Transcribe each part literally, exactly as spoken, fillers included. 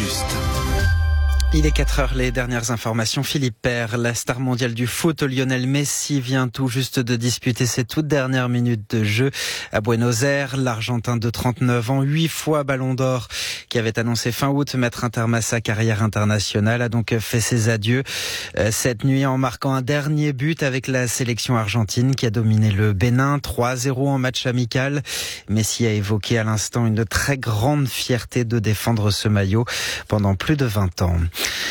juste. Il est quatre heures, les dernières informations. Philippe Père, la star mondiale du foot, Lionel Messi, vient tout juste de disputer ses toutes dernières minutes de jeu à Buenos Aires. L'Argentin de trente-neuf ans, huit fois Ballon d'Or, qui avait annoncé fin août mettre un terme à sa carrière internationale, a donc fait ses adieux cette nuit en marquant un dernier but avec la sélection argentine qui a dominé le Bénin, trois zéro en match amical. Messi a évoqué à l'instant une très grande fierté de défendre ce maillot pendant plus de vingt ans.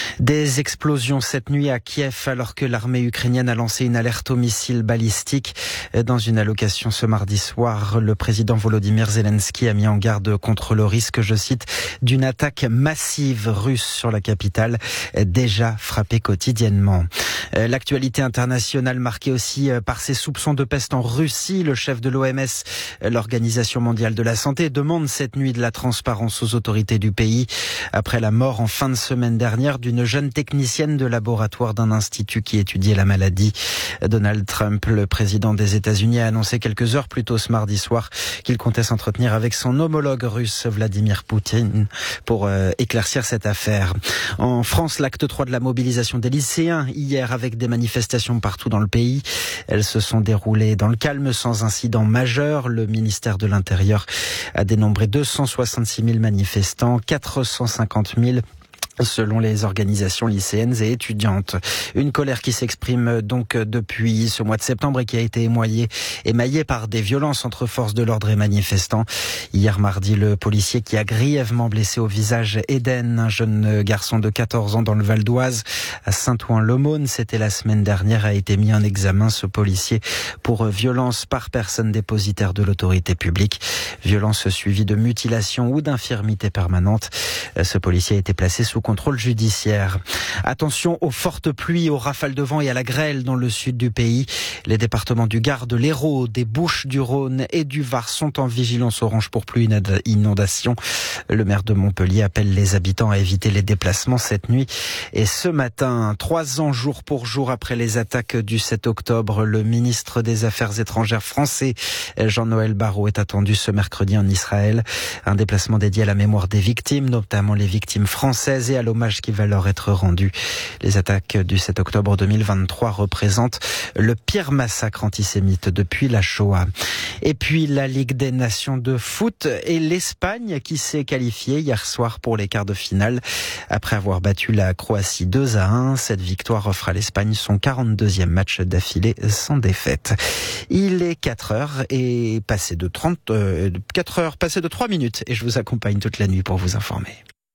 Des explosions cette nuit à Kiev alors que l'armée ukrainienne a lancé une alerte aux missiles balistiques. Dans une allocation ce mardi soir, le président Volodymyr Zelensky a mis en garde contre le risque, je cite, d'une attaque massive russe sur la capitale, déjà frappée quotidiennement. L'actualité internationale marquée aussi par ces soupçons de peste en Russie. Le chef de l'O M S, l'Organisation mondiale de la santé, demande cette nuit de la transparence aux autorités du pays après la mort en fin de semaine dernière d'une jeune technicienne de laboratoire d'un institut qui étudiait la maladie. Donald Trump, le président des États-Unis, a annoncé quelques heures plus tôt ce mardi soir qu'il comptait s'entretenir avec son homologue russe Vladimir Poutine pour euh, éclaircir cette affaire. En France, l'acte trois de la mobilisation des lycéens hier avec des manifestations partout dans le pays. Elles se sont déroulées dans le calme sans incident majeur. Le ministère de l'Intérieur a dénombré deux cent soixante-six mille manifestants, quatre cent cinquante mille selon les organisations lycéennes et étudiantes. Une colère qui s'exprime donc depuis ce mois de septembre et qui a été émaillée, émaillée par des violences entre forces de l'ordre et manifestants. Hier mardi, le policier qui a grièvement blessé au visage Eden, un jeune garçon de quatorze ans dans le Val d'Oise, à Saint-Ouen-l'Aumône, c'était la semaine dernière, a été mis en examen, ce policier, pour violence par personne dépositaire de l'autorité publique. Violence suivie de mutilation ou d'infirmité permanente. Ce policier a été placé sous contrôle judiciaire. Attention aux fortes pluies, aux rafales de vent et à la grêle dans le sud du pays. Les départements du Gard, de l'Hérault, des Bouches-du-Rhône et du Var sont en vigilance orange pour pluie et inondation. Le maire de Montpellier appelle les habitants à éviter les déplacements cette nuit. Et ce matin, trois ans jour pour jour après les attaques du sept octobre, le ministre des Affaires étrangères français, Jean-Noël Barrot, est attendu ce mercredi en Israël. Un déplacement dédié à la mémoire des victimes, notamment les victimes françaises, et à l'hommage qui va leur être rendu. Les attaques du sept octobre deux mille vingt-trois représentent le pire massacre antisémite depuis la Shoah. Et puis la Ligue des Nations de foot et l'Espagne qui s'est qualifiée hier soir pour les quarts de finale après avoir battu la Croatie deux à un. Cette victoire offre à l'Espagne son quarante-deuxième match d'affilée sans défaite. Il est quatre heures et passé de trente, euh, quatre heures passé de trois minutes et je vous accompagne toute la nuit pour vous informer.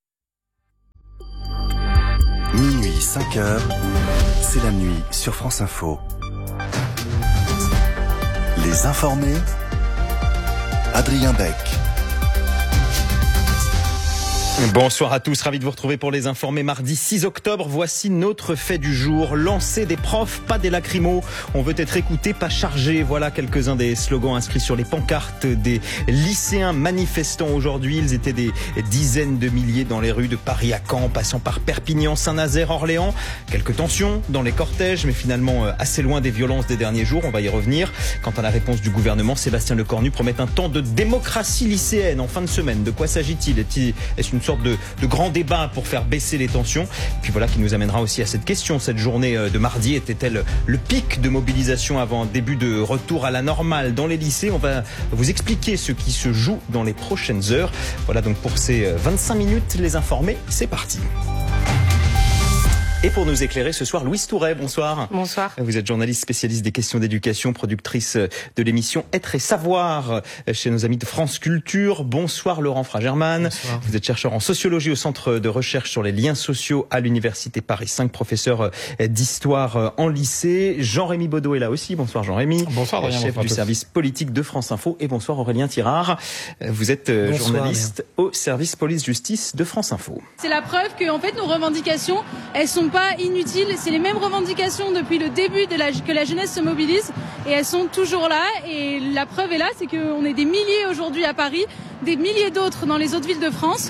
Minuit, cinq heures, c'est la nuit sur France Info. Les informés, Adrien Beck. Bonsoir à tous, ravi de vous retrouver pour les informés. Mardi six octobre, voici notre fait du jour. Lancer des profs, pas des lacrymos. On veut être écouté, pas chargé. Voilà quelques-uns des slogans inscrits sur les pancartes des lycéens manifestants aujourd'hui. Ils étaient des dizaines de milliers dans les rues de Paris à Caen, passant par Perpignan, Saint-Nazaire, Orléans. Quelques tensions dans les cortèges, mais finalement assez loin des violences des derniers jours. On va y revenir. Quant à la réponse du gouvernement, Sébastien Lecornu promet un temps de démocratie lycéenne en fin de semaine. De quoi s'agit-il ? Est-ce une sorte de, de grand débat pour faire baisser les tensions? Puis voilà qui nous amènera aussi à cette question. Cette journée de mardi était-elle le pic de mobilisation avant un début de retour à la normale dans les lycées? On va vous expliquer ce qui se joue dans les prochaines heures. Voilà donc pour ces vingt-cinq minutes, les informés, c'est parti. Et pour nous éclairer ce soir, Louise Touret, bonsoir. Bonsoir. Vous êtes journaliste spécialiste des questions d'éducation, productrice de l'émission Être et Savoir chez nos amis de France Culture. Bonsoir Laurent Fragerman. Bonsoir. Vous êtes chercheur en sociologie au Centre de recherche sur les liens sociaux à l'Université Paris cinq, professeur d'histoire en lycée. Jean-Rémy Baudot est là aussi. Bonsoir Jean-Rémy. Bonsoir Adrien. Chef du service politique de France Info. Et bonsoir Aurélien Tirard. Vous êtes bonsoir, journaliste Adrien. Au service police-justice de France Info. C'est la preuve que en fait, nos revendications, elles sont pas inutiles, c'est les mêmes revendications depuis le début de la, que la jeunesse se mobilise et elles sont toujours là et la preuve est là, c'est qu'on est des milliers aujourd'hui à Paris, des milliers d'autres dans les autres villes de France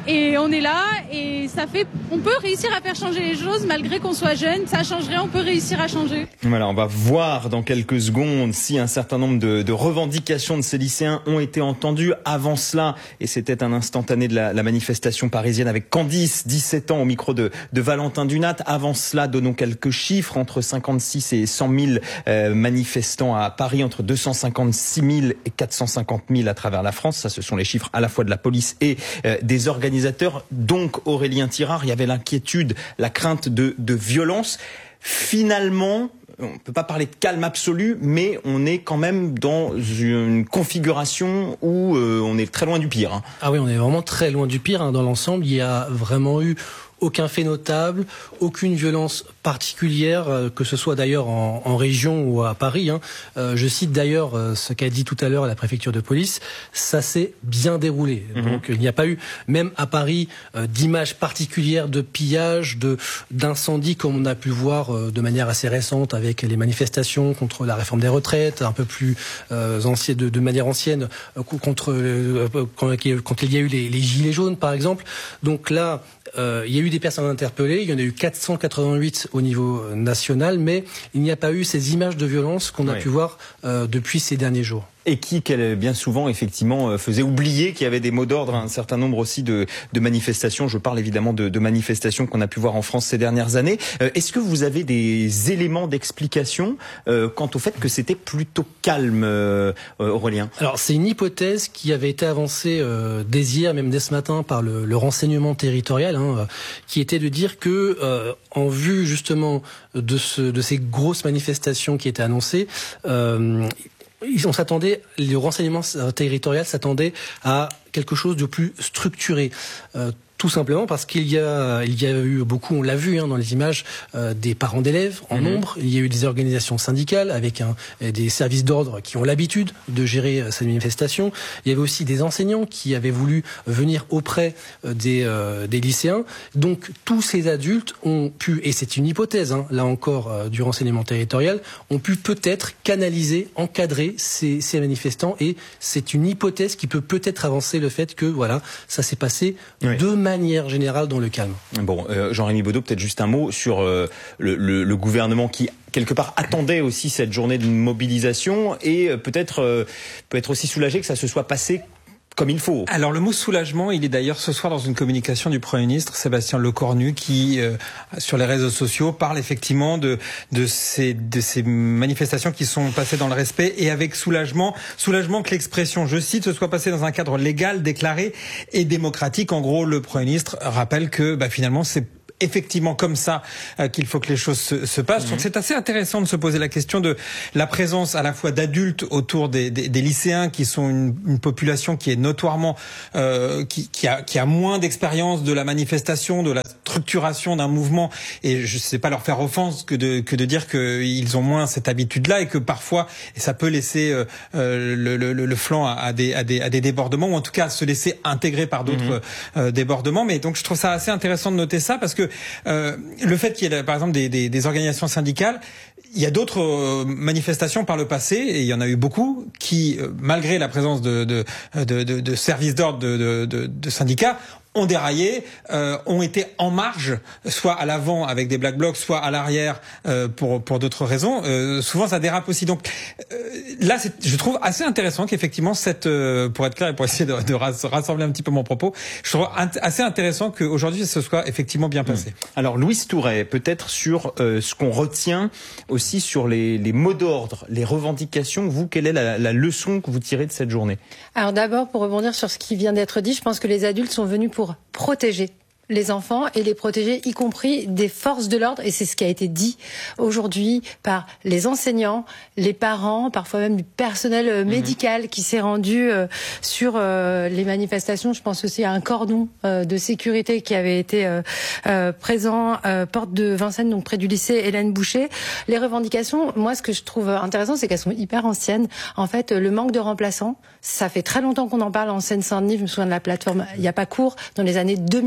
Et on est là et ça fait, on peut réussir à faire changer les choses malgré qu'on soit jeune. Ça changerait, on peut réussir à changer. Voilà, on va voir dans quelques secondes si un certain nombre de, de revendications de ces lycéens ont été entendues. Avant cela, et c'était un instantané de la, la manifestation parisienne avec Candice, dix-sept ans, au micro de, de Valentin Dunat. Avant cela, donnons quelques chiffres. Entre cinquante-six et cent mille euh, manifestants à Paris, entre deux cent cinquante-six mille et quatre cent cinquante mille à travers la France. Ça, ce sont les chiffres à la fois de la police et euh, des organisateurs. Donc, Aurélien Tirard, il y avait l'inquiétude, la crainte de, de violence. Finalement, on ne peut pas parler de calme absolu, mais on est quand même dans une configuration où euh, on est très loin du pire. Hein. Ah oui, on est vraiment très loin du pire. Hein. Dans l'ensemble, il y a vraiment eu aucun fait notable, aucune violence particulière, euh, que ce soit d'ailleurs en, en région ou à Paris. Hein. Euh, je cite d'ailleurs euh, ce qu'a dit tout à l'heure la préfecture de police, ça s'est bien déroulé. Mmh. Donc il n'y a pas eu, même à Paris, euh, d'images particulières de pillage, de d'incendie comme on a pu voir euh, de manière assez récente avec les manifestations contre la réforme des retraites, un peu plus euh, ancienne, de, de manière ancienne, euh, contre euh, quand, quand il y a eu les, les gilets jaunes par exemple. Donc là, Euh, il y a eu des personnes interpellées, il y en a eu quatre cent quatre-vingt-huit au niveau national, mais il n'y a pas eu ces images de violence qu'on a oui. pu voir euh, depuis ces derniers jours. Et qui, bien souvent, effectivement, faisait oublier qu'il y avait des mots d'ordre, un certain nombre aussi de, de manifestations. Je parle évidemment de, de manifestations qu'on a pu voir en France ces dernières années. Euh, est-ce que vous avez des éléments d'explication euh, quant au fait que c'était plutôt calme, euh, Aurélien ? Alors, c'est une hypothèse qui avait été avancée euh, dès hier, même dès ce matin, par le, le renseignement territorial, hein, qui était de dire que, euh, en vue justement de, ce, de ces grosses manifestations qui étaient annoncées, euh, on s'attendait, le renseignement territorial s'attendait à quelque chose de plus structuré. Euh, Tout simplement parce qu'il y a, il y a eu beaucoup, on l'a vu hein, dans les images, euh, des parents d'élèves en mmh. nombre. Il y a eu des organisations syndicales avec un, des services d'ordre qui ont l'habitude de gérer euh, ces manifestations. Il y avait aussi des enseignants qui avaient voulu venir auprès euh, des, euh, des lycéens. Donc tous ces adultes ont pu, et c'est une hypothèse, hein, là encore euh, du renseignement territorial, ont pu peut-être canaliser, encadrer ces, ces manifestants. Et c'est une hypothèse qui peut peut-être avancer le fait que voilà, ça s'est passé oui. de manière générale dans le calme. Bon, euh, Jean-Rémy Baudot, peut-être juste un mot sur euh, le, le, le gouvernement qui quelque part attendait aussi cette journée de mobilisation et euh, peut-être euh, peut être aussi soulagé que ça se soit passé comme il faut. Alors le mot soulagement, il est d'ailleurs ce soir dans une communication du Premier ministre Sébastien Lecornu qui, euh, sur les réseaux sociaux, parle effectivement de de ces de ces manifestations qui sont passées dans le respect et avec soulagement, soulagement que l'expression, je cite, se soit passée dans un cadre légal, déclaré et démocratique. En gros, le Premier ministre rappelle que bah, finalement c'est effectivement comme ça euh, qu'il faut que les choses se, se passent. Mmh. Donc c'est assez intéressant de se poser la question de la présence à la fois d'adultes autour des, des, des lycéens qui sont une, une population qui est notoirement euh, qui, qui a qui a moins d'expérience de la manifestation, de la structuration d'un mouvement, et je sais pas leur faire offense que de que de dire qu'ils ont moins cette habitude-là et que parfois et ça peut laisser euh, le, le, le flanc à, à des à des à des débordements ou en tout cas se laisser intégrer par d'autres mmh. euh, débordements. Mais donc je trouve ça assez intéressant de noter ça parce que Euh, le fait qu'il y ait par exemple des, des, des organisations syndicales, il y a d'autres euh, manifestations par le passé, et il y en a eu beaucoup, qui, euh, malgré la présence de, de, de, de, de services d'ordre de, de, de, de syndicats, ont déraillé, euh, ont été en marge, soit à l'avant avec des black blocs, soit à l'arrière euh, pour pour d'autres raisons. Euh, souvent, ça dérape aussi. Donc euh, là, c'est, je trouve assez intéressant qu'effectivement, cette, euh, pour être clair et pour essayer de, de rassembler un petit peu mon propos, je trouve int- assez intéressant qu'aujourd'hui, ce soit effectivement bien passé. Mmh. Alors, Louise Touret, peut-être sur euh, ce qu'on retient aussi sur les, les mots d'ordre, les revendications. Vous, quelle est la, la leçon que vous tirez de cette journée ? Alors d'abord, pour rebondir sur ce qui vient d'être dit, je pense que les adultes sont venus pour protéger les enfants et les protéger, y compris des forces de l'ordre. Et c'est ce qui a été dit aujourd'hui par les enseignants, les parents, parfois même du personnel médical mmh. qui s'est rendu euh, sur euh, les manifestations. Je pense aussi à un cordon euh, de sécurité qui avait été euh, euh, présent euh, porte de Vincennes, donc près du lycée Hélène Boucher. Les revendications, moi, ce que je trouve intéressant, c'est qu'elles sont hyper anciennes. En fait, le manque de remplaçants, ça fait très longtemps qu'on en parle en Seine-Saint-Denis. Je me souviens de la plateforme Il n'y a pas cours dans les années deux mille dix.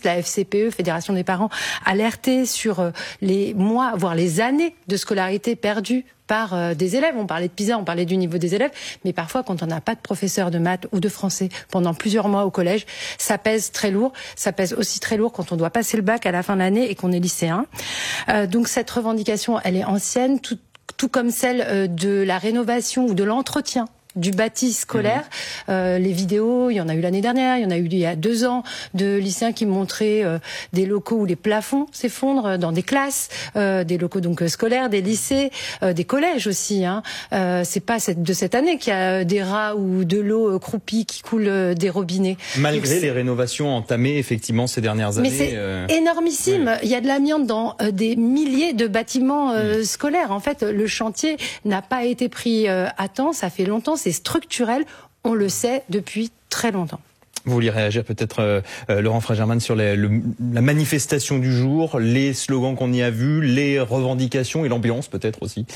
la F C P E, Fédération des parents, alertait sur les mois, voire les années de scolarité perdues par euh, des élèves. On parlait de PISA, on parlait du niveau des élèves, mais parfois quand on n'a pas de professeur de maths ou de français pendant plusieurs mois au collège, ça pèse très lourd. Ça pèse aussi très lourd quand on doit passer le bac à la fin de l'année et qu'on est lycéen. Euh, donc cette revendication, elle est ancienne, tout, tout comme celle euh, de la rénovation ou de l'entretien du bâti scolaire. Mmh. Euh, les vidéos, il y en a eu l'année dernière, il y en a eu il y a deux ans, de lycéens qui montraient euh, des locaux où les plafonds s'effondrent dans des classes, euh, des locaux donc scolaires, des lycées, euh, des collèges aussi. Hein. Euh, c'est pas cette, de cette année qu'il y a des rats ou de l'eau euh, croupie qui coule euh, des robinets. Malgré donc, les rénovations entamées effectivement ces dernières années. Mais c'est euh... énormissime. Oui. Il y a de l'amiante dans euh, des milliers de bâtiments euh, mmh. scolaires. En fait, le chantier n'a pas été pris euh, à temps. Ça fait longtemps. C'est structurel, on le sait depuis très longtemps. Vous vouliez réagir peut-être, euh, euh, Laurent Freigermann, sur les, le, la manifestation du jour, les slogans qu'on y a vus, les revendications et l'ambiance peut-être aussi?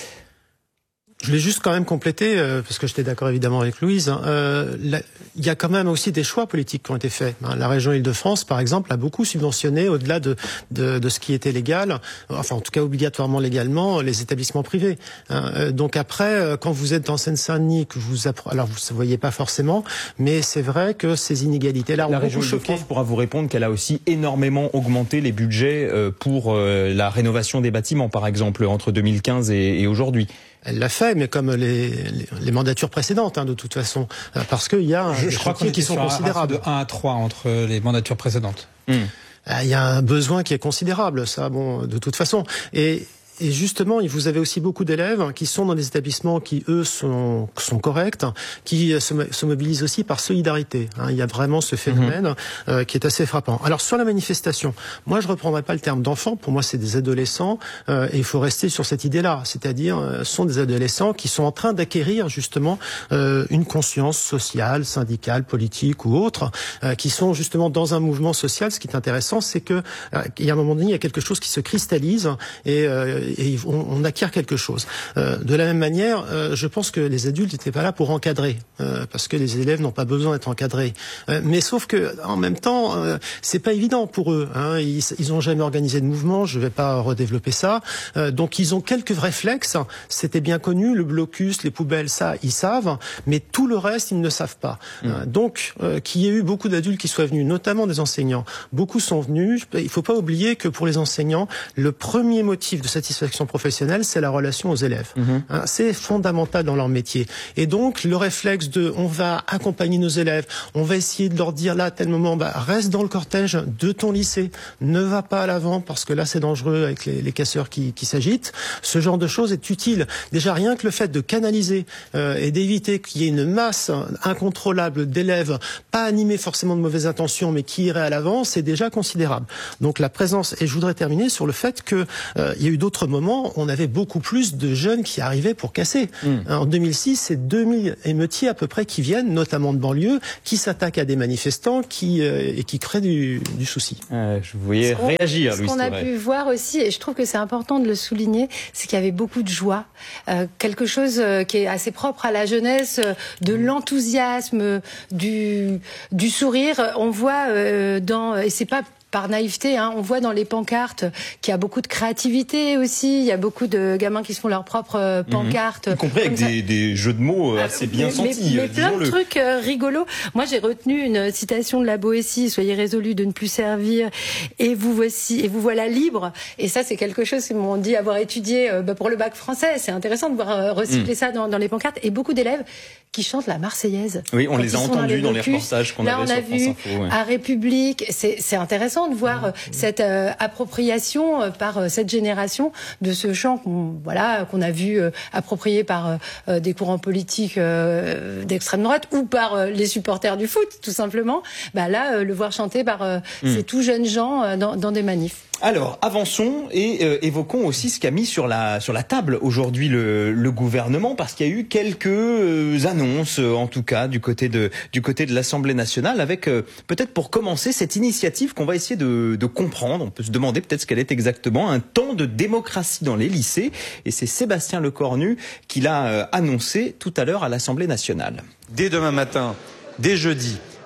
Je voulais juste quand même compléter, euh, parce que j'étais d'accord évidemment avec Louise, hein, euh, la, il y a quand même aussi des choix politiques qui ont été faits. Hein. La région Île-de-France, par exemple, a beaucoup subventionné, au-delà de, de, de ce qui était légal, enfin en tout cas obligatoirement légalement, les établissements privés. Hein. Euh, donc après, euh, quand vous êtes en Seine-Saint-Denis, que vous appre... alors vous ne voyez pas forcément, mais c'est vrai que ces inégalités-là ont La beaucoup région choqué. Île-de-France pourra vous répondre qu'elle a aussi énormément augmenté les budgets euh, pour euh, la rénovation des bâtiments, par exemple, entre deux mille quinze et, et aujourd'hui. Elle l'a fait, mais comme les, les, les mandatures précédentes, hein, de toute façon, parce qu'il y a je, des je crois chantiers qui sont considérables. De un à trois entre les mandatures précédentes. Mmh. Il y a un besoin qui est considérable, ça, bon, de toute façon. Et Et justement, vous avez aussi beaucoup d'élèves qui sont dans des établissements qui, eux, sont, sont corrects, qui se, se mobilisent aussi par solidarité. Hein, il y a vraiment ce phénomène mmh. euh, qui est assez frappant. Alors, sur la manifestation, moi, je ne reprendrai pas le terme d'enfants. Pour moi, c'est des adolescents. Euh, et il faut rester sur cette idée-là. C'est-à-dire, euh, ce sont des adolescents qui sont en train d'acquérir, justement, euh, une conscience sociale, syndicale, politique ou autre, euh, qui sont, justement, dans un mouvement social. Ce qui est intéressant, c'est que euh, il y a un moment donné, il y a quelque chose qui se cristallise et euh, et on, on acquiert quelque chose. Euh, de la même manière, euh, je pense que les adultes n'étaient pas là pour encadrer, euh, parce que les élèves n'ont pas besoin d'être encadrés. Euh, mais sauf que, en même temps, euh, c'est pas évident pour eux. Hein. Ils, ils ont jamais organisé de mouvement. Je vais pas redévelopper ça. Euh, donc ils ont quelques réflexes. C'était bien connu, le blocus, les poubelles, ça, ils savent. Mais tout le reste, ils ne savent pas. Mmh. Euh, donc, euh, qu'il y ait eu beaucoup d'adultes qui soient venus, notamment des enseignants. Beaucoup sont venus. Il faut pas oublier que pour les enseignants, le premier motif de satisfaction professionnelle, c'est la relation aux élèves. Mmh. Hein, c'est fondamental dans leur métier. Et donc, le réflexe de, on va accompagner nos élèves, on va essayer de leur dire là, à tel moment, bah, reste dans le cortège de ton lycée, ne va pas à l'avant, parce que là, c'est dangereux avec les, les casseurs qui, qui s'agitent. Ce genre de choses est utile. Déjà, rien que le fait de canaliser euh, et d'éviter qu'il y ait une masse incontrôlable d'élèves, pas animés forcément de mauvaises intentions, mais qui iraient à l'avant, c'est déjà considérable. Donc, la présence, et je voudrais terminer sur le fait que euh, il y a eu d'autres moment, on avait beaucoup plus de jeunes qui arrivaient pour casser. Mmh. En deux mille six, c'est deux mille émeutiers à peu près qui viennent, notamment de banlieue, qui s'attaquent à des manifestants qui, euh, et qui créent du, du souci. Euh, je voulais réagir, Louise. Ce qu'on a pu voir aussi, et je trouve que c'est important de le souligner, c'est qu'il y avait beaucoup de joie. Euh, quelque chose euh, qui est assez propre à la jeunesse, euh, de l'enthousiasme, du, du sourire. On voit euh, dans... Et c'est pas par naïveté, hein, on voit dans les pancartes qu'il y a beaucoup de créativité aussi. Il y a beaucoup de gamins qui se font leurs propres pancartes. Mmh. Y compris avec des, des jeux de mots assez bien mais, sentis. Mais, mais plein de trucs euh, rigolos. Moi, j'ai retenu une citation de la Boétie, soyez résolus de ne plus servir et vous voici, et vous voilà libre. Et ça, c'est quelque chose qu'ils m'ont dit avoir étudié euh, bah, pour le bac français. C'est intéressant de voir euh, recycler mmh. ça dans, dans les pancartes. Et beaucoup d'élèves qui chantent la Marseillaise. Oui, on les a entendus dans les, dans les reportages qu'on Là, avait on a sur vu France Info. Ouais. À République, c'est, c'est intéressant de voir mmh. cette euh, appropriation euh, par euh, cette génération de ce chant qu'on, voilà, qu'on a vu euh, approprié par euh, des courants politiques euh, d'extrême droite ou par euh, les supporters du foot, tout simplement. Bah là, euh, le voir chanter par euh, mmh. ces tout jeunes gens euh, dans, dans des manifs. Alors, avançons et euh, évoquons aussi ce qu'a mis sur la sur la table aujourd'hui le, le gouvernement, parce qu'il y a eu quelques euh, annonces, euh, en tout cas du côté de du côté de l'Assemblée nationale, avec euh, peut-être pour commencer cette initiative qu'on va essayer de, de comprendre. On peut se demander peut-être ce qu'elle est exactement, un temps de démocratie dans les lycées, et c'est Sébastien Lecornu qui l'a euh, annoncé tout à l'heure à l'Assemblée nationale. Dès demain matin, dès jeudi,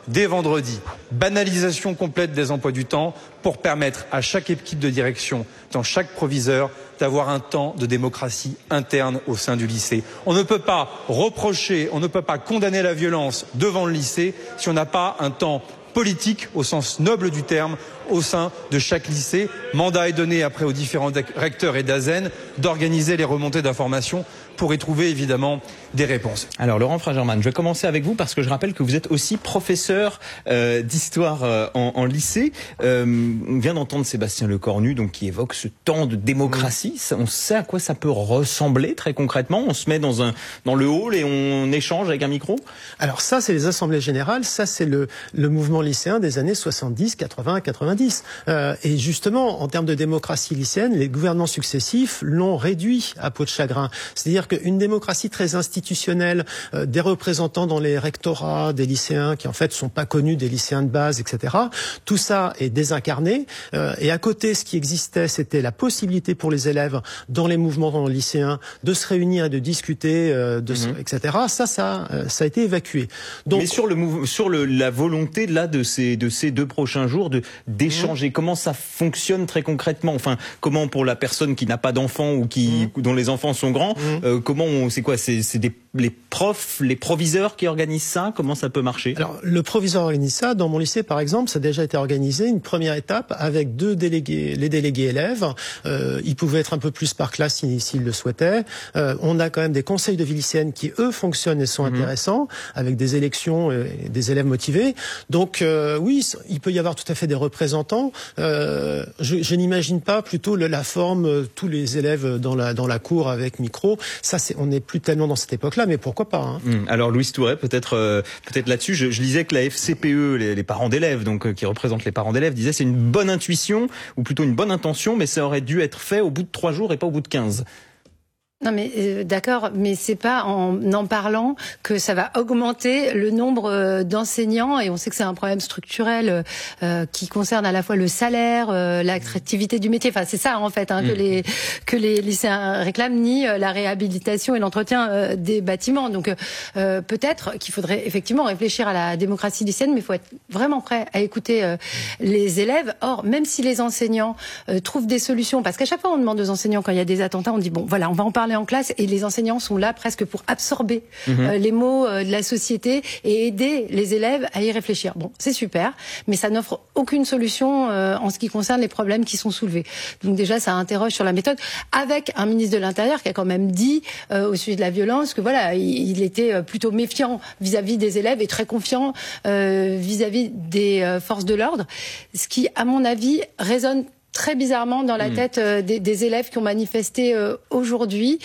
dès vendredi. Banalisation complète des emplois du temps pour permettre à chaque équipe de direction, dans chaque proviseur, d'avoir un temps de démocratie interne au sein du lycée. On ne peut pas reprocher, on ne peut pas condamner la violence devant le lycée si on n'a pas un temps politique au sens noble du terme au sein de chaque lycée. Mandat est donné après aux différents recteurs et d'A S E N d'organiser les remontées d'informations pour y trouver évidemment des réponses. Alors Laurent Fragerman, je vais commencer avec vous parce que je rappelle que vous êtes aussi professeur euh, d'histoire euh, en, en lycée. Euh, on vient d'entendre Sébastien Lecornu donc qui évoque ce temps de démocratie. Mmh. On sait à quoi ça peut ressembler très concrètement. On se met dans un dans le hall et on échange avec un micro. Alors ça c'est les assemblées générales, ça c'est le le mouvement lycéen des années soixante-dix, quatre-vingts, quatre-vingt-dix. Euh, et justement en termes de démocratie lycéenne, les gouvernements successifs l'ont réduit à peau de chagrin. C'est-à-dire qu'une démocratie très institutionnelle, euh, des représentants dans les rectorats, des lycéens qui en fait sont pas connus des lycéens de base, et cetera. Tout ça est désincarné. Euh, et à côté, ce qui existait, c'était la possibilité pour les élèves dans les mouvements lycéens de se réunir et de discuter, euh, de mm-hmm. et cetera. Ça, ça, euh, ça a été évacué. Donc, mais sur le mouv- sur le, la volonté là de ces de ces deux prochains jours de d'échanger, mm-hmm. comment ça fonctionne très concrètement? Enfin, comment pour la personne qui n'a pas d'enfants ou qui mm-hmm. dont les enfants sont grands? Mm-hmm. Euh, comment on, c'est quoi, c'est, c'est des, les profs, les proviseurs qui organisent ça? Comment ça peut marcher? Alors, le proviseur organise ça. Dans mon lycée, par exemple, ça a déjà été organisé, une première étape avec deux délégués, les délégués élèves. Euh, ils pouvaient être un peu plus par classe s'ils, s'ils le souhaitaient. Euh, on a quand même des conseils de vie lycéenne qui, eux, fonctionnent et sont mmh. intéressants, avec des élections et des élèves motivés. Donc, euh, oui, il peut y avoir tout à fait des représentants. Euh, je, je n'imagine pas plutôt le, la forme, tous les élèves dans la, dans la cour avec micro. Ça, c'est, on n'est plus tellement dans cette époque-là, mais pourquoi pas, hein. Mmh. Alors Louise Touret, peut-être, euh, peut-être là-dessus, je, je lisais que la F C P E, les, les parents d'élèves, donc euh, qui représentent les parents d'élèves, disaient c'est une bonne intuition ou plutôt une bonne intention, mais ça aurait dû être fait au bout de trois jours et pas au bout de quinze. Non mais euh, d'accord, mais c'est pas en en parlant que ça va augmenter le nombre euh, d'enseignants, et on sait que c'est un problème structurel euh, qui concerne à la fois le salaire, euh, l'attractivité du métier. Enfin c'est ça en fait hein, mmh. que les que les lycéens réclament, ni euh, la réhabilitation et l'entretien euh, des bâtiments. Donc euh, peut-être qu'il faudrait effectivement réfléchir à la démocratie lycéenne, mais il faut être vraiment prêt à écouter euh, les élèves. Or même si les enseignants euh, trouvent des solutions, parce qu'à chaque fois on demande aux enseignants quand il y a des attentats, on dit bon voilà on va en parler en classe, et les enseignants sont là presque pour absorber mmh. euh, les mots euh, de la société et aider les élèves à y réfléchir. Bon, c'est super, mais ça n'offre aucune solution euh, en ce qui concerne les problèmes qui sont soulevés. Donc déjà, ça interroge sur la méthode, avec un ministre de l'Intérieur qui a quand même dit euh, au sujet de la violence que voilà, il, il était plutôt méfiant vis-à-vis des élèves et très confiant euh, vis-à-vis des euh, forces de l'ordre, ce qui, à mon avis, résonne très bizarrement dans la mmh. tête euh, des, des élèves qui ont manifesté euh, aujourd'hui,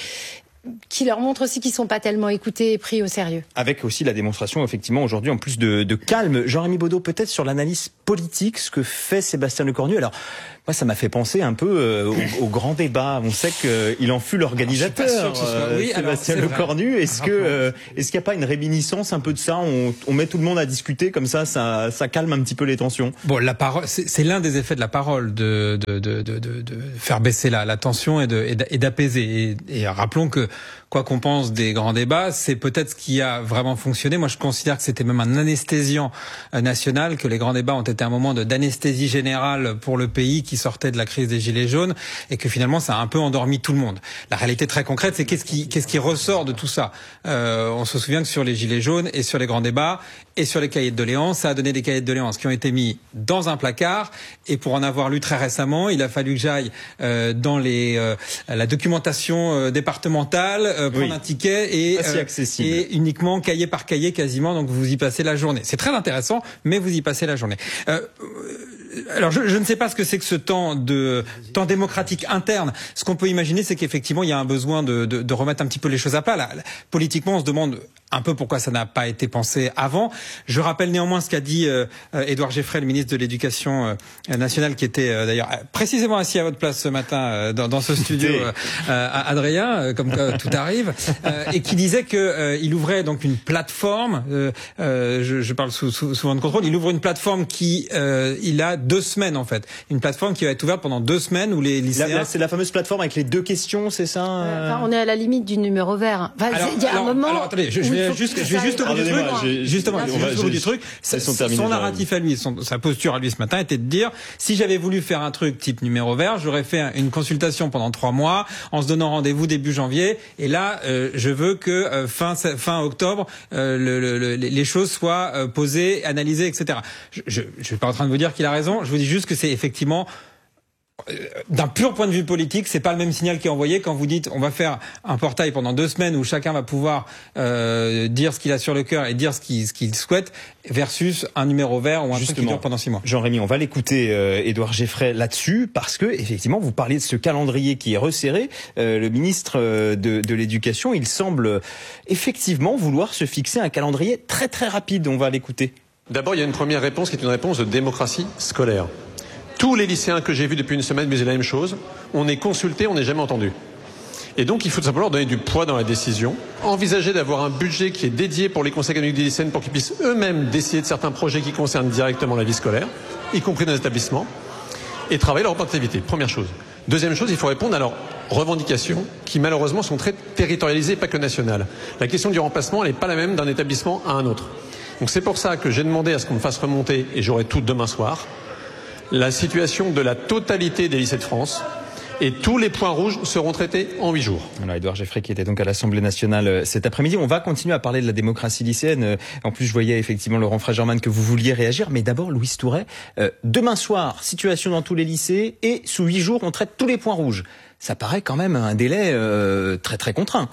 qui leur montre aussi qu'ils ne sont pas tellement écoutés et pris au sérieux. Avec aussi la démonstration, effectivement, aujourd'hui, en plus de, de calme. Jean-Rémy Baudot, peut-être sur l'analyse politique, ce que fait Sébastien Lecornu. Alors, moi, ça m'a fait penser un peu euh, au, au grand débat. On sait qu'il en fut l'organisateur, soit... euh, oui, Sébastien Lecornu. Est-ce que euh, est-ce qu'il n'y a pas une réminiscence un peu de ça? on, on met tout le monde à discuter, comme ça, ça, ça calme un petit peu les tensions. Bon, la parole, c'est, c'est l'un des effets de la parole, de, de, de, de, de, de faire baisser la, la tension et, de, et d'apaiser. Et, et rappelons que, quoi qu'on pense des grands débats, c'est peut-être ce qui a vraiment fonctionné. Moi, je considère que c'était même un anesthésiant national, que les grands débats ont été un moment de, d'anesthésie générale pour le pays qui sortait de la crise des Gilets jaunes, et que finalement, ça a un peu endormi tout le monde. La réalité très concrète, c'est qu'est-ce qui, qu'est-ce qui ressort de tout ça? euh, On se souvient que sur les Gilets jaunes et sur les grands débats et sur les cahiers de doléances, ça a donné des cahiers de doléances qui ont été mis dans un placard. Et pour en avoir lu très récemment, il a fallu que j'aille euh, dans les euh, la documentation euh, départementale, euh, prendre oui. un ticket et, euh, et uniquement cahier par cahier quasiment. Donc vous y passez la journée. C'est très intéressant, mais vous y passez la journée. Euh, Alors je, je ne sais pas ce que c'est que ce temps de temps démocratique interne. Ce qu'on peut imaginer, c'est qu'effectivement il y a un besoin de, de, de remettre un petit peu les choses à plat. Là, politiquement, on se demande un peu pourquoi ça n'a pas été pensé avant. Je rappelle néanmoins ce qu'a dit euh, Édouard Geffray, le ministre de l'Éducation euh, nationale, qui était euh, d'ailleurs précisément assis à votre place ce matin euh, dans, dans ce studio, euh, euh, Adrien, euh, comme euh, tout arrive, euh, et qui disait que euh, il ouvrait donc une plateforme. Euh, euh, je, je parle sous, sous, sous votre contrôle. Il ouvre une plateforme qui, euh, il a deux semaines en fait, une plateforme qui va être ouverte pendant deux semaines où les lycéens. Là, là, c'est la fameuse plateforme avec les deux questions, c'est ça? euh... Enfin, on est à la limite du numéro vert. Enfin, alors, il y a alors, un moment. Alors attendez, je, je vais vais juste, je vais juste au bout du truc. Justement, je vais juste au bout du truc. Son narratif à lui, son, sa posture à lui ce matin était de dire, si j'avais voulu faire un truc type numéro vert, j'aurais fait une consultation pendant trois mois, en se donnant rendez-vous début janvier. Et là, euh, je veux que euh, fin fin octobre, euh, le, le, les choses soient euh, posées, analysées, et cetera. Je, je, je suis pas en train de vous dire qu'il a raison. Je vous dis juste que c'est effectivement, d'un pur point de vue politique, c'est pas le même signal qui est envoyé quand vous dites on va faire un portail pendant deux semaines où chacun va pouvoir euh, dire ce qu'il a sur le cœur et dire ce qu'il, ce qu'il souhaite versus un numéro vert ou un Justement, truc qui dure pendant six mois. Jean-Rémy, on va l'écouter, euh, Édouard Geffray, là-dessus parce que effectivement vous parliez de ce calendrier qui est resserré. Euh, le ministre de, de l'Éducation, il semble effectivement vouloir se fixer un calendrier très très rapide. On va l'écouter. D'abord, il y a une première réponse qui est une réponse de démocratie scolaire. Tous les lycéens que j'ai vus depuis une semaine me disaient la même chose. On est consulté, on n'est jamais entendu. Et donc, il faut tout simplement donner du poids dans la décision. Envisager d'avoir un budget qui est dédié pour les conseils académiques des lycéennes pour qu'ils puissent eux-mêmes décider de certains projets qui concernent directement la vie scolaire, y compris dans les établissements, et travailler leur représentativité. Première chose. Deuxième chose, il faut répondre à leurs revendications qui, malheureusement, sont très territorialisées et pas que nationales. La question du remplacement, elle n'est pas la même d'un établissement à un autre. Donc, c'est pour ça que j'ai demandé à ce qu'on me fasse remonter, et j'aurai tout demain soir, la situation de la totalité des lycées de France et tous les points rouges seront traités en huit jours. Alors, Édouard Geffray qui était donc à l'Assemblée nationale cet après-midi. On va continuer à parler de la démocratie lycéenne. En plus, je voyais effectivement Laurent Fragerman que vous vouliez réagir. Mais d'abord, Louise Touret, euh, demain soir, situation dans tous les lycées et sous huit jours, on traite tous les points rouges. Ça paraît quand même un délai euh, très très contraint.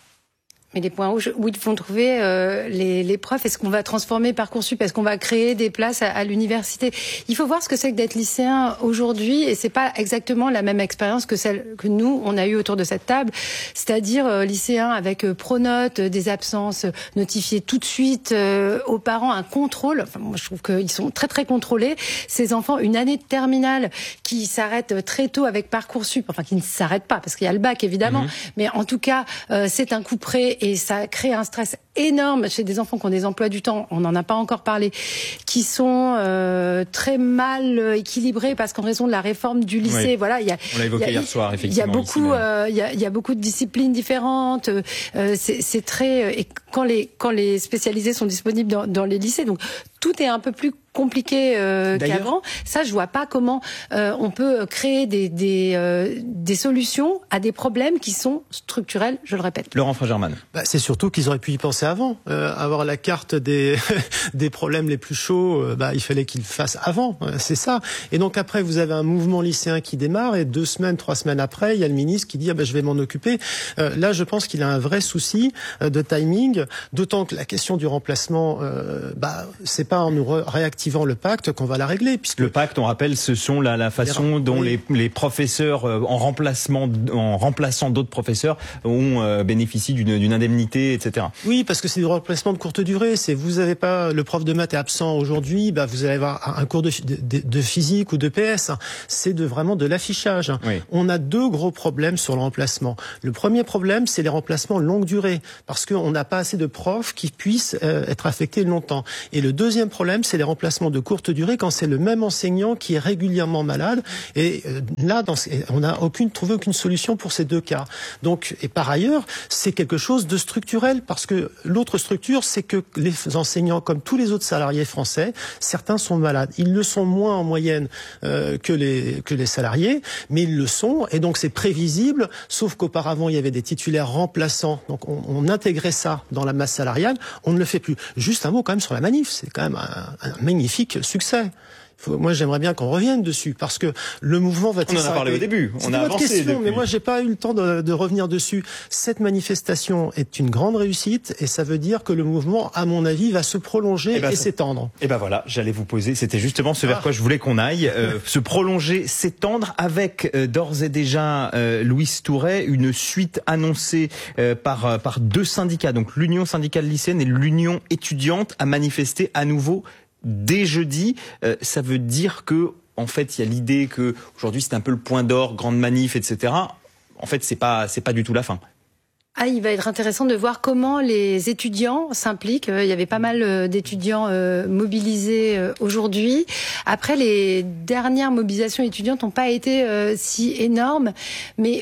Mais les points rouges, où ils vont trouver euh, les, les profs? Est-ce qu'on va transformer Parcoursup? Est-ce qu'on va créer des places à, à l'université? Il faut voir ce que c'est que d'être lycéen aujourd'hui, et c'est pas exactement la même expérience que celle que nous on a eue autour de cette table, c'est-à-dire euh, lycéens avec euh, pronote, euh, des absences notifiées tout de suite euh, aux parents, un contrôle. Enfin, moi je trouve qu'ils sont très très contrôlés. Ces enfants, une année de terminale qui s'arrête très tôt avec Parcoursup, enfin qui ne s'arrête pas parce qu'il y a le bac évidemment, mmh. mais en tout cas euh, c'est un coup près. Et ça crée un stress énorme chez des enfants qui ont des emplois du temps, on n'en a pas encore parlé, qui sont euh, très mal équilibrés parce qu'en raison de la réforme du lycée, oui. voilà, il y a, on l'a évoqué hier soir, effectivement. Il y a beaucoup, euh, il y a, il y a beaucoup de disciplines différentes. Euh, c'est, c'est très, et quand les quand les spécialisés sont disponibles dans, dans les lycées, donc tout est un peu plus compliqué euh, qu'avant. Ça, je vois pas comment euh, on peut créer des des, euh, des solutions à des problèmes qui sont structurels. Je le répète. Laurent Fragerman. Bah, c'est surtout qu'ils auraient pu y penser avant. Euh, avoir la carte des des problèmes les plus chauds, euh, bah il fallait qu'ils le fassent avant. C'est ça. Et donc après, vous avez un mouvement lycéen qui démarre et deux semaines, trois semaines après, il y a le ministre qui dit ah bah je vais m'en occuper. Euh, là, je pense qu'il a un vrai souci euh, de timing. D'autant que la question du remplacement, euh, bah c'est pas en nous réactivant le pacte qu'on va la régler. Puisque le pacte, on rappelle, ce sont la, la façon dont oui. les, les professeurs, euh, en remplacement, en remplaçant d'autres professeurs, ont euh, bénéficié d'une, d'une indemnité, et cetera. Oui, parce que c'est du remplacement de courte durée. C'est vous avez pas le prof de maths est absent aujourd'hui, bah vous allez avoir un cours de, de, de physique ou de P S. C'est de vraiment de l'affichage. Oui. On a deux gros problèmes sur le remplacement. Le premier problème, c'est les remplacements longue durée, parce qu'on n'a pas assez de profs qui puissent euh, être affectés longtemps. Et le deuxième problème, c'est les remplacements de courte durée quand c'est le même enseignant qui est régulièrement malade. Et euh, là, dans, on n'a aucune trouvé aucune solution pour ces deux cas. Donc, et par ailleurs, c'est quelque chose de structurel, parce que l'autre structure, c'est que les enseignants, comme tous les autres salariés français, certains sont malades. Ils le sont moins en moyenne euh, que les que les salariés, mais ils le sont, et donc c'est prévisible. Sauf qu'auparavant, il y avait des titulaires remplaçants, donc on, on intégrait ça dans la masse salariale. On ne le fait plus. Juste un mot quand même sur la manif, c'est quand même un, un magnifique succès. Faut, moi, j'aimerais bien qu'on revienne dessus, parce que le mouvement va. On en a parlé au début. On a avancé question, depuis. Mais moi, j'ai pas eu le temps de, de revenir dessus. Cette manifestation est une grande réussite, et ça veut dire que le mouvement, à mon avis, va se prolonger et, ben, et s'étendre. Et ben voilà, j'allais vous poser. C'était justement ce vers ah. quoi je voulais qu'on aille. Euh, se prolonger, s'étendre, avec euh, d'ores et déjà, euh, Louise Touret, une suite annoncée euh, par par deux syndicats, donc l'Union syndicale lycéenne et l'Union étudiante, à manifester à nouveau dès jeudi. Euh, ça veut dire que, en fait, il y a l'idée que aujourd'hui c'est un peu le point d'or, grande manif, et cetera. En fait, c'est pas, c'est pas du tout la fin. Ah, il va être intéressant de voir comment les étudiants s'impliquent. Il y avait pas mal d'étudiants euh, mobilisés euh, aujourd'hui. Après, les dernières mobilisations étudiantes n'ont pas été euh, si énormes, mais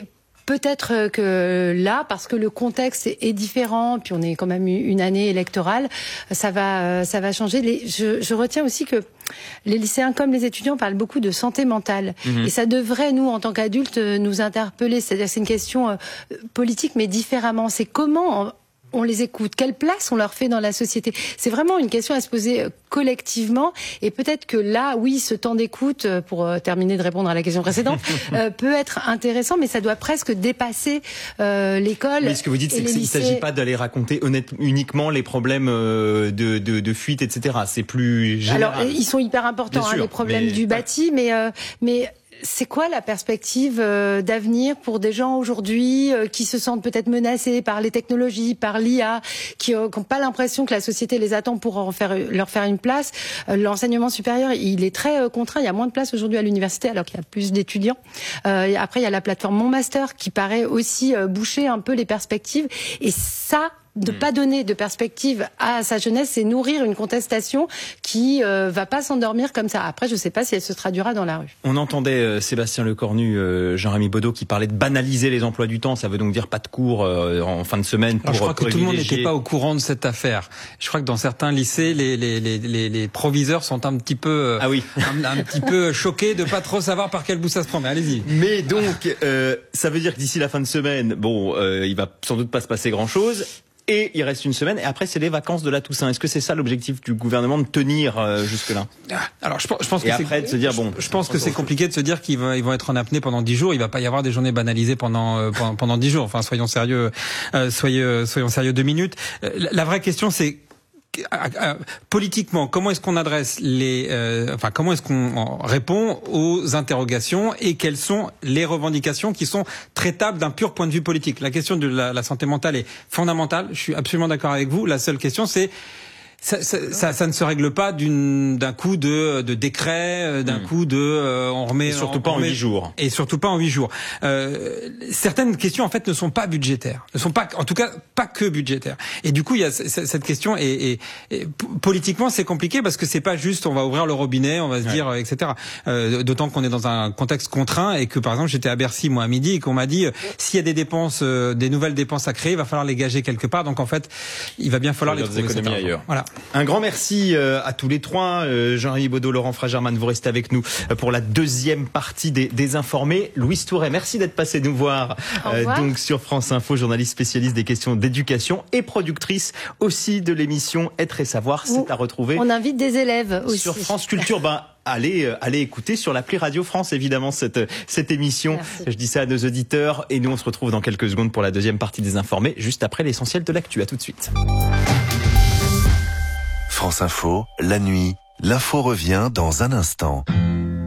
peut-être que là, parce que le contexte est différent, puis on est quand même une année électorale, ça va, ça va changer. Les, je, je retiens aussi que les lycéens comme les étudiants parlent beaucoup de santé mentale. Mmh. Et ça devrait, nous, en tant qu'adultes, nous interpeller. C'est-à-dire que c'est une question euh, politique, mais différemment. C'est comment on les écoute, quelle place on leur fait dans la société. C'est vraiment une question à se poser collectivement. Et peut-être que là, oui, ce temps d'écoute, pour terminer de répondre à la question précédente, euh, peut être intéressant, mais ça doit presque dépasser euh, l'école. Mais ce que vous dites, c'est qu'il ne s'agit pas d'aller raconter honnêtement uniquement les problèmes de, de, de fuite, et cetera. C'est plus général. Alors, ils sont hyper importants, hein, les problèmes mais... du bâti, mais... Euh, mais c'est quoi la perspective euh, d'avenir pour des gens aujourd'hui euh, qui se sentent peut-être menacés par les technologies, par l'I A, qui n'ont euh, pas l'impression que la société les attend pour en faire, leur faire une place. Euh, l'enseignement supérieur, il est très euh, contraint. Il y a moins de place aujourd'hui à l'université alors qu'il y a plus d'étudiants. Euh, après, il y a la plateforme Mon Master qui paraît aussi euh, boucher un peu les perspectives. Et ça... de pas donner de perspective à sa jeunesse, c'est nourrir une contestation qui euh, va pas s'endormir comme ça. Après, je sais pas si elle se traduira dans la rue. On entendait euh, Sébastien Lecornu, euh, Jean-Rémy Baudot qui parlait de banaliser les emplois du temps. Ça veut donc dire pas de cours euh, en fin de semaine. Pour Alors, je crois que tout le monde n'était pas au courant de cette affaire. Je crois que dans certains lycées, les les les les, les proviseurs sont un petit peu euh, ah oui. un, un petit peu choqués de pas trop savoir par quel bout ça se prend. Mais allez-y. Mais donc, euh, ça veut dire que d'ici la fin de semaine, bon, euh, il va sans doute pas se passer grand-chose. Et il reste une semaine, et après c'est les vacances de la Toussaint. Est-ce que c'est ça l'objectif du gouvernement, de tenir euh, jusque-là? Alors je pense, je pense que et après de se dire bon, je, je pense que c'est compliqué de se dire qu'ils vont, ils vont être en apnée pendant dix jours. Il va pas y avoir des journées banalisées pendant euh, pendant, pendant dix jours. Enfin, soyons sérieux, euh, soyez, soyons sérieux deux minutes. Euh, la, la vraie question c'est politiquement, comment est-ce qu'on adresse les, euh, enfin, comment est-ce qu'on répond aux interrogations et quelles sont les revendications qui sont traitables d'un pur point de vue politique. La question de la, la santé mentale est fondamentale. Je suis absolument d'accord avec vous. La seule question, c'est Ça, ça, ça, ça ne se règle pas d'une, d'un coup de, de décret, d'un mmh. coup de, euh, on remet. Et surtout on, pas on en huit jours. Et surtout pas en huit jours. Euh, certaines questions en fait ne sont pas budgétaires, ne sont pas, en tout cas, pas que budgétaires. Et du coup, il y a cette question et, et, et politiquement c'est compliqué parce que c'est pas juste, on va ouvrir le robinet, on va se ouais. dire, et cetera. Euh, d'autant qu'on est dans un contexte contraint et que par exemple j'étais à Bercy moi à midi et qu'on m'a dit euh, s'il y a des dépenses, euh, des nouvelles dépenses à créer, il va falloir les gager quelque part. Donc en fait, il va bien falloir les trouver économies ailleurs. Voilà. Un grand merci à tous les trois. Jean-Rémy Baudot, Laurent Fragerman, vous restez avec nous pour la deuxième partie des, des informés. Louise Touret, merci d'être passée nous voir euh, donc sur France Info, journaliste spécialiste des questions d'éducation et productrice aussi de l'émission Être et Savoir. C'est à retrouver. On invite des élèves aussi. Sur France Culture. Bah, allez, euh, allez écouter sur l'appli Radio France, évidemment, cette, cette émission. Merci. Je dis ça à nos auditeurs. Et nous, on se retrouve dans quelques secondes pour la deuxième partie des informés, juste après l'essentiel de l'actu. À tout de suite. France Info, la nuit, l'info revient dans un instant.